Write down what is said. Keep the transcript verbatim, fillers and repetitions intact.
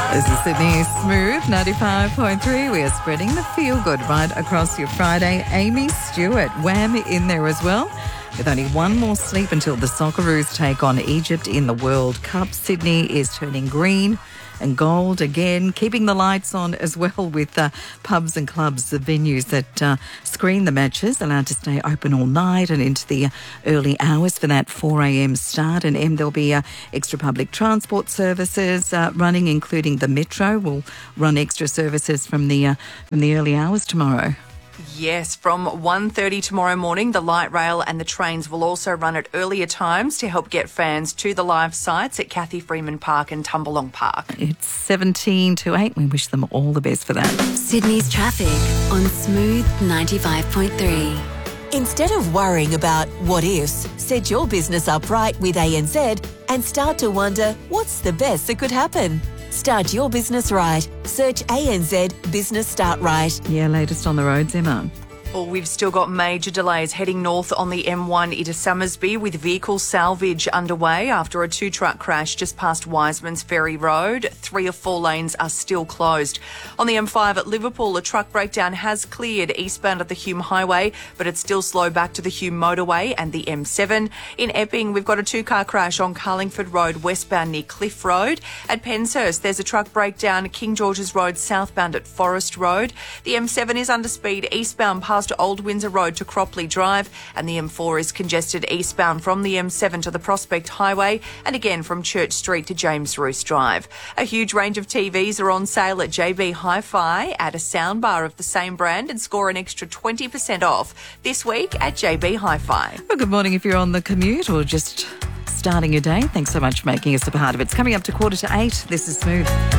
This is Sydney Smooth ninety-five point three. We are spreading the feel-good right across your Friday. Amy Stewart, Wham in there as well. With only one more sleep until the Socceroos take on Egypt in the World Cup. Sydney is turning green and gold again, keeping the lights on as well with uh, pubs and clubs, the venues that uh, screen the matches, allowed to stay open all night and into the uh, early hours for that four a.m. start. And M, there'll be uh, extra public transport services uh, running, including the Metro will run extra services from the uh, from the early hours tomorrow. Yes, from one thirty tomorrow morning, the light rail and the trains will also run at earlier times to help get fans to the live sites at Cathy Freeman Park and Tumbalong Park. It's seventeen to eight. We wish them all the best for that. Sydney's traffic on Smooth ninety-five point three. Instead of worrying about what ifs, set your business up right with A N Z and start to wonder what's the best that could happen. Start your business right. Search A N Z Business Start Right. Yeah, latest on the roads, Emma. Well, we've still got major delays heading north on the M one into Summersby with vehicle salvage underway after a two-truck crash just past Wiseman's Ferry Road. Three of four lanes are still closed. On the M five at Liverpool, a truck breakdown has cleared eastbound at the Hume Highway, but it's still slow back to the Hume Motorway and the M seven. In Epping, we've got a two-car crash on Carlingford Road westbound near Cliff Road. At Penshurst, there's a truck breakdown King George's Road southbound at Forest Road. The M seven is under speed eastbound past to Old Windsor Road to Cropley Drive, and the M four is congested eastbound from the M seven to the Prospect Highway and again from Church Street to James Roos Drive. A huge range of T Vs are on sale at J B Hi-Fi. Add a soundbar of the same brand and score an extra twenty percent off this week at J B Hi-Fi. Well, good morning if you're on the commute or just starting your day. Thanks so much for making us a part of it. It's coming up to quarter to eight. This is Smooth.